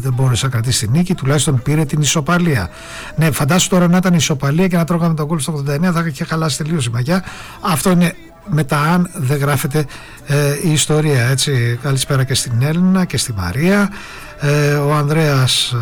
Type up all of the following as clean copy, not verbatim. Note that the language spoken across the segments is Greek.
δεν μπόρεσε να κρατήσει την νίκη, τουλάχιστον πήρε την ισοπαλία. Ναι, φαντάσου τώρα να ήταν ισοπαλία και να τρώγαμε τον γκολ στο 89, θα είχε χαλάσει τελείως η μαγιά. Αυτό είναι μετά, αν δεν γράφεται η ιστορία, έτσι. Καλησπέρα και στην Έλληνα και στη Μαρία. Ο Ανδρέας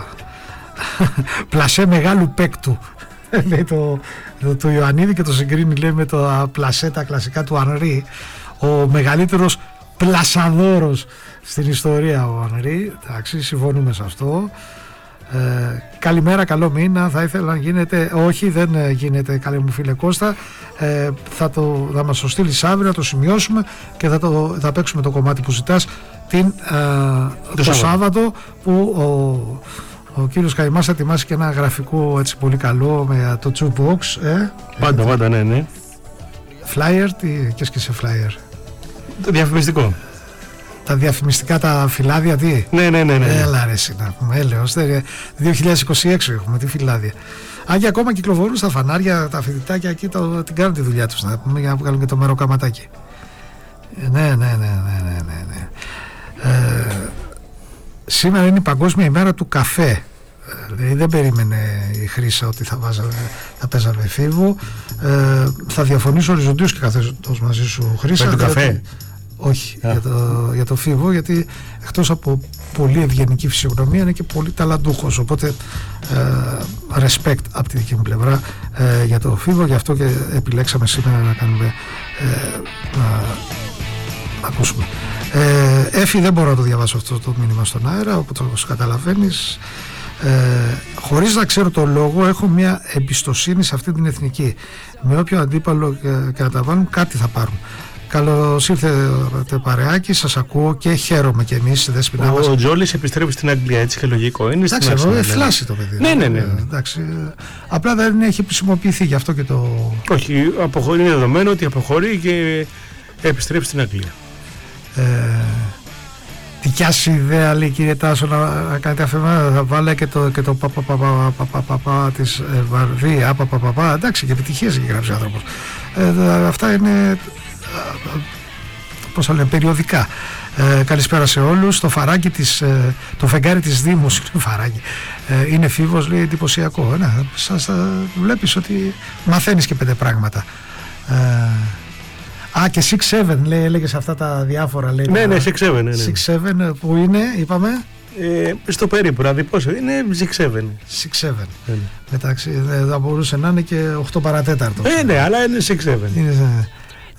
πλασέ μεγάλου παίκτου λέει το Ιωαννίδη και το συγκρίνει, λέει, με το πλασέ τα κλασικά του Ανρί, ο μεγαλύτερος πλασαδόρος στην ιστορία ο Ανρί. Εντάξει, συμφωνούμε σε αυτό. Καλημέρα, καλό μήνα. Θα ήθελα να γίνεται, όχι δεν γίνεται, καλή μου φίλε Κώστα, θα μας το στείλεις αύριο, να το σημειώσουμε και θα παίξουμε το κομμάτι που ζητάς το Σάββατο, που ο κύριος Καϊμάς θα ετοιμάσει και ένα γραφικό, έτσι, πολύ καλό με το jukebox. Πάντα, ναι. Flyer, τι σε flyer? Το διαφημιστικό. Τα διαφημιστικά, τα φυλάδια, τι? Ναι. Έλα ρε εσύ, να πούμε, έλεος, 2026 έχουμε, τι φυλάδια. Αν και ακόμα κυκλοφορούν στα φανάρια, τα φοιτητάκια εκεί την κάνουν τη δουλειά τους, να πούμε, για να βγάλουν και το μεροκαματάκι. Ναι. Σήμερα είναι η Παγκόσμια ημέρα του καφέ. Δηλαδή δεν περίμενε η Χρύσα ότι θα παίζαμε φίβο. Θα διαφωνήσω οριζοντίως και καθώς μαζί σου, Χρύσα. Με το καφέ? Όχι, για το φίβο, γιατί εκτός από πολύ ευγενική φυσιογνωμία είναι και πολύ ταλαντούχος, οπότε respect από τη δική μου πλευρά για το φίβο, γι' αυτό και επιλέξαμε σήμερα να κάνουμε να ακούσουμε. Έφη, δεν μπορώ να το διαβάσω αυτό το μήνυμα στον αέρα, όπως καταλαβαίνεις. Χωρίς να ξέρω το λόγο, έχω μια εμπιστοσύνη σε αυτή την εθνική. Με όποιο αντίπαλο και να τα βάλουν, κάτι θα πάρουν. Καλώς ήρθατε παρεάκι, σας ακούω και χαίρομαι κι εμείς. Ο Τζόλης επιστρέφει στην Αγγλία, έτσι και λογικό είναι. Εντάξει, φλάσσει το παιδί. Ναι. Εντάξει, απλά δεν έχει επισημοποιηθεί, γι' αυτό και το... Όχι, είναι δεδομένο ότι αποχωρεί και επιστρέφει στην Αγγλία. Δικιάς ιδέα, λέει, κύριε Τάσο, να κάνετε αφημένα, θα βάλε και το παπαπαπαπαπαπαπαπα της Βαρδί, απαπαπαπα, εντάξει, και επιτυχίες έχει γράψει ο άνθρωπος. Αυτά είναι, πώς θα λένε, περιοδικά. Καλησπέρα σε όλους. Το φεγγάρι της Δήμους είναι φίβος, λέει, εντυπωσιακό. Σας βλέπεις ότι μαθαίνεις και 5 πράγματα. Και 6-7 λέει, έλεγε σε αυτά τα διάφορα, λέει. Ναι, 6-7. 6-7 που είναι, είπαμε. Στο περίπου, δηλαδή πόσο είναι, 6-7. 6-7. Εντάξει, θα μπορούσε να είναι και 8 παρατέταρτο. Ναι, αλλά είναι 6-7.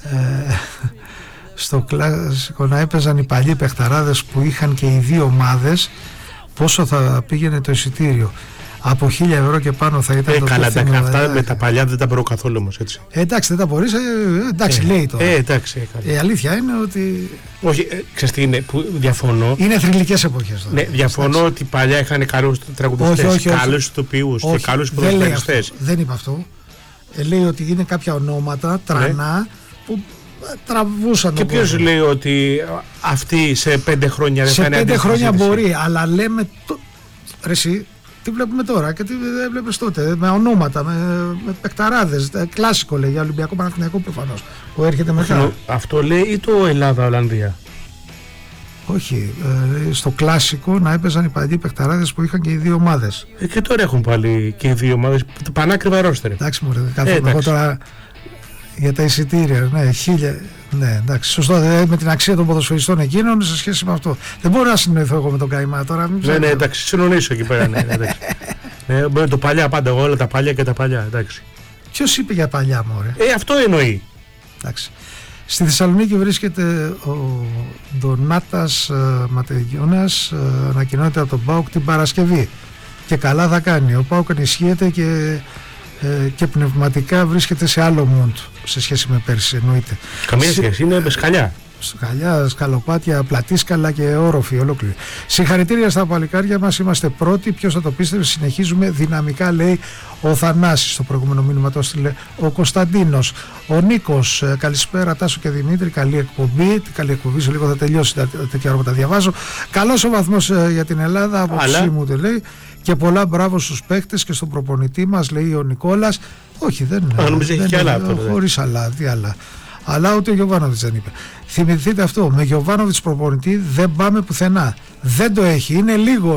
Στο κλασικό να έπαιζαν οι παλιοί παιχταράδες που είχαν και οι δύο ομάδες, πόσο θα πήγαινε το εισιτήριο? Από 1.000 ευρώ και πάνω θα ήταν το καλά, αυτά με τα παλιά δεν τα μπορώ καθόλου όμως, έτσι. Εντάξει, δεν τα μπορείς, εντάξει, λέει τώρα. Εντάξει, η αλήθεια είναι ότι... Όχι, ξέρεις τι είναι, που διαφωνώ. Είναι θρυλικές εποχές τώρα. Ναι, διαφωνώ ότι παλιά είχαν καλούς τραγουδιστές, καλούς ηθοποιούς και καλούς ποδοσφαιριστές. Δεν είπε αυτό. Λέει ότι είναι κάποια ονόματα τρανά που τραβούσαν. Και ποιος λέει ότι αυτοί σε 5 χρόνια δεν θα είναι? Σε 5 χρόνια μπορεί, αλλά λέμε... Ρε εσύ, τι βλέπουμε τώρα και τι δεν βλέπεις τότε, με ονόματα, με παικταράδες, κλάσικο λέει, για Ολυμπιακό Παναθηναϊκό προφανώς, που έρχεται μετά. Αυτό λέει ή το Ελλάδα-Ολλανδία? Όχι, στο κλάσικο να έπαιζαν οι παλιοί παικταράδες που είχαν και οι δύο ομάδες. Και τώρα έχουν πάλι και οι δύο ομάδες, πανάκριβα ρόστερ. Εντάξει μωρέ, κάθομαι εγώ τώρα για τα εισιτήρια, ναι, 1.000... Ναι, εντάξει, σωστό, με την αξία των ποδοσφαιριστών εκείνων σε σχέση με αυτό. Δεν μπορώ να συνοηθώ εγώ με τον Καϊμά τώρα. Ναι, εντάξει, συνονίσω εκεί πέρα. Ναι, το παλιά πάντα, όλα τα παλιά και τα παλιά, εντάξει. Ποιος είπε για παλιά, μωρέ? Αυτό εννοεί. Εντάξει. Στη Θεσσαλονίκη βρίσκεται ο Ντονάτας Ματεγιώνας, ανακοινώνεται από τον ΠΑΟΚ την Παρασκευή. Και καλά θα κάνει. Ο ΠΑΟΚ ενισχύεται και πνευματικά βρίσκεται σε άλλο μοντ σε σχέση με πέρσι, εννοείται. Καμία σχέση, είναι με σκαλιά. Σκαλιά, σκαλοπάτια, πλατίσκαλα και όροφοι ολόκληροι. Συγχαρητήρια στα παλικάρια μας, είμαστε πρώτοι. Ποιος θα το πίστευε, συνεχίζουμε δυναμικά, λέει ο Θανάσης. Στο προηγούμενο μήνυμα το έστειλε ο Κωνσταντίνος. Ο Νίκος, καλησπέρα Τάσο και Δημήτρη, καλή εκπομπή. Καλή εκπομπή, σε λίγο θα τελειώσει τέτοια ώρα που τα διαβάζω. Καλός ο βαθμός για την Ελλάδα, απόψη μου το λέει. Και πολλά μπράβο στους παίκτες και στον προπονητή μας, λέει ο Νικόλας. Όχι, δεν είναι. Χωρίς αλλά, τι άλλα. Αλλά ούτε ο Γιοβάνοβιτς δεν είπε. Θυμηθείτε αυτό, με Γιοβάνοβιτς προπονητή δεν πάμε πουθενά. Δεν το έχει, είναι λίγο.